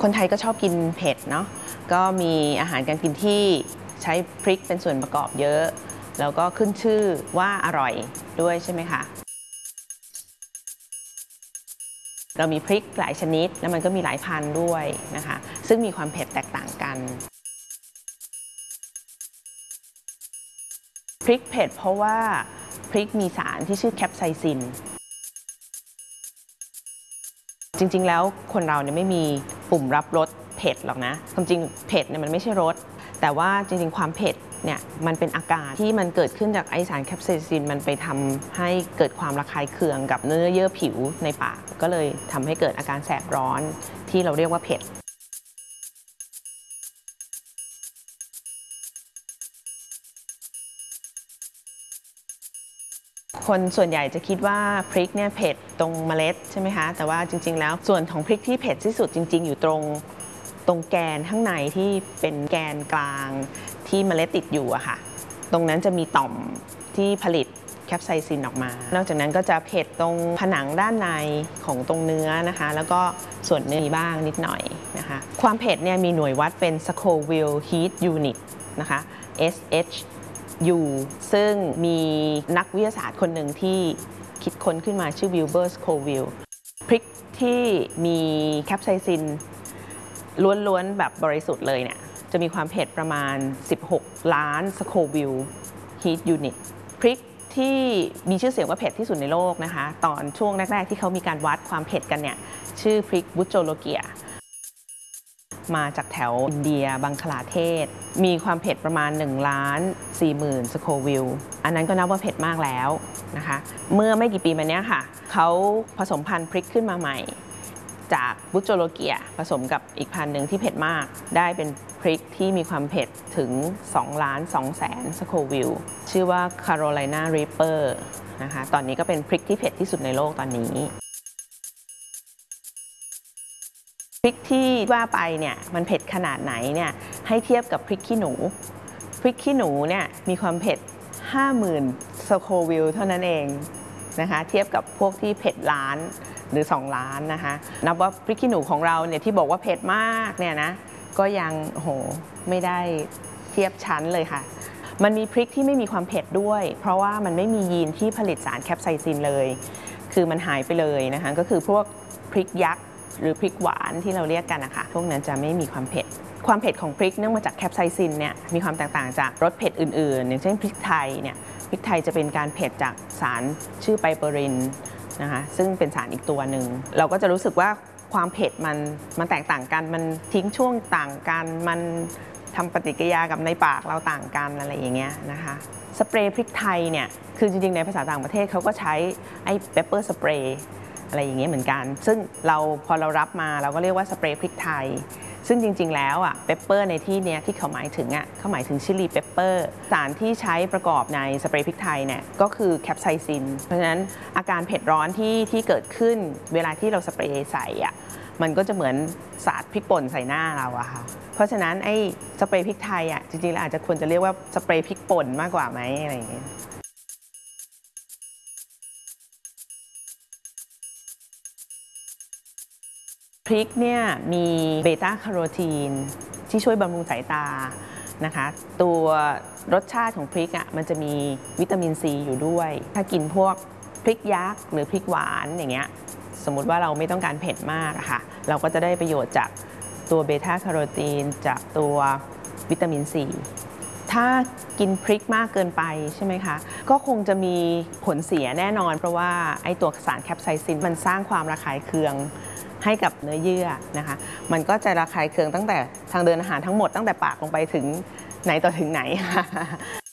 คนไทยก็ชอบกินเผ็ดเนาะก็มีอาหารการกินที่ใช้พริกเป็นส่วนประกอบเยอะแล้วก็ขึ้นชื่อว่าอร่อยด้วยใช่ไหมคะเรามีพริกหลายชนิดแล้วมันก็มีหลายพันธุ์ด้วยนะคะซึ่งมีความเผ็ดแตกต่างกันพริกเผ็ดเพราะว่าพริกมีสารที่ชื่อแคปไซซินจริงๆแล้วคนเราเนี่ยไม่มีปุ่มรับรสเผ็ดหรอกนะความจริงเผ็ดเนี่ยมันไม่ใช่รสแต่ว่าจริงๆความเผ็ดเนี่ยมันเป็นอาการที่มันเกิดขึ้นจากไอสารแคปไซซินมันไปทำให้เกิดความระคายเคืองกับเนื้อเยื่อผิวในปากก็เลยทำให้เกิดอาการแสบร้อนที่เราเรียกว่าเผ็ดคนส่วนใหญ่จะคิดว่าพริกเนี่ยเผ็ดตรงเมล็ดใช่ไหมคะแต่ว่าจริงๆแล้วส่วนของพริกที่เผ็ดที่สุดจริงๆอยู่ตรงแกนข้างในที่เป็นแกนกลางที่เมล็ดติดอยู่อะค่ะตรงนั้นจะมีต่อมที่ผลิตแคปไซซินออกมานอกจากนั้นก็จะเผ็ดตรงผนังด้านในของตรงเนื้อนะคะแล้วก็ส่วนเนื้อบ้างนิดหน่อยนะคะความเผ็ดเนี่ยมีหน่วยวัดเป็น Scoville Heat Unit นะคะ SHU ซึ่งมีนักวิทยาศาสตร์คนหนึ่งที่คิดค้นขึ้นมาชื่อวิลเบอร์ สโควิลพริกที่มีแคปไซซินล้วนๆแบบบริสุทธิ์เลยเนี่ยจะมีความเผ็ดประมาณ16 ล้านสโควิลฮีทยูนิตพริกที่มีชื่อเสียงว่าเผ็ดที่สุดในโลกนะคะตอนช่วงแรกๆที่เขามีการวัดความเผ็ดกันเนี่ยชื่อพริกบุจโจโลเกียมาจากแถวอินเดียบังคลาเทศมีความเผ็ดประมาณ1,40,000สโควิลอันนั้นก็นับว่าเผ็ดมากแล้วนะคะเมื่อไม่กี่ปีมานี้ค่ะเขาผสมพันธุ์พริกขึ้นมาใหม่จากบุจโจโลเกียผสมกับอีกพันธุ์หนึ่งที่เผ็ดมากได้เป็นพริกที่มีความเผ็ดถึง2,200,000สโควิลชื่อว่า Carolina Reaper นะคะตอนนี้ก็เป็นพริกที่เผ็ดที่สุดในโลกตอนนี้พริกที่ว่าไปเนี่ยมันเผ็ดขนาดไหนเนี่ยให้เทียบกับพริกขี้หนูพริกขี้หนูเนี่ยมีความเผ็ด 50,000 สโควิลเท่านั้นเองนะคะเทียบกับพวกที่เผ็ดล้านหรือ2 ล้านนะคะนับว่าพริกขี้หนูของเราเนี่ยที่บอกว่าเผ็ดมากเนี่ยนะก็ยังโหไม่ได้เทียบชั้นเลยค่ะมันมีพริกที่ไม่มีความเผ็ดด้วยเพราะว่ามันไม่มียีนที่ผลิตสารแคปไซซินเลยคือมันหายไปเลยนะคะก็คือพวกพริกยักษ์หรือพริกหวานที่เราเรียกกันนะคะพวกนั้นจะไม่มีความเผ็ดความเผ็ดของพริกเนื่องมาจากแคปไซซินเนี่ยมีความแตกต่างจากรสเผ็ดอื่นๆอย่างเช่นพริกไทยเนี่ยพริกไทยจะเป็นการเผ็ดจากสารชื่อไปเปอรินนะคะซึ่งเป็นสารอีกตัวหนึ่งเราก็จะรู้สึกว่าความเผ็ดมันแตกต่างกันมันทิ้งช่วงต่างกันมันทำปฏิกิริยากับในปากเราต่างกันอะไรอย่างเงี้ยนะคะสเปรย์พริกไทยเนี่ยคือจริงๆในภาษาต่างประเทศเขาก็ใช้ไอ้เปปเปอร์สเปรย์อะไรอย่างเงี้ยเหมือนกันซึ่งพอเรารับมาเราก็เรียกว่าสเปรย์พริกไทยซึ่งจริงๆแล้วอ่ะเปปเปอร์ในที่นี้ที่เขาหมายถึงอ่ะเขาหมายถึงชิลลี่เปปเปอร์สารที่ใช้ประกอบในสเปรย์พริกไทยเนี่ยก็คือแคปไซซินเพราะฉะนั้นอาการเผ็ดร้อนที่เกิดขึ้นเวลาที่เราสเปรย์ใส่อ่ะมันก็จะเหมือนสาดพริกป่นใส่หน้าเราอะค่ะเพราะฉะนั้นไอ้สเปรย์พริกไทยอ่ะจริงๆแล้วอาจจะควรจะเรียกว่าสเปรย์พริกป่นมากกว่าไหมอะไรอย่างเงี้ยพริกเนี่ยมีเบต้าแคโรทีนที่ช่วยบำรุงสายตานะคะตัวรสชาติของพริกอ่ะมันจะมีวิตามินซีอยู่ด้วยถ้ากินพวกพริกยักษ์หรือพริกหวานอย่างเงี้ยสมมุติว่าเราไม่ต้องการเผ็ดมากอะค่ะเราก็จะได้ประโยชน์จากตัวเบต้าแคโรทีนจากตัววิตามินซีถ้ากินพริกมากเกินไปใช่ไหมคะก็คงจะมีผลเสียแน่นอนเพราะว่าไอ้ตัวสารแคปไซซินมันสร้างความระคายเคืองให้กับเนื้อเยื่อนะคะมันก็จะระคายเคืองตั้งแต่ทางเดินอาหารทั้งหมดตั้งแต่ปากลงไปถึงไหนต่อถึงไหน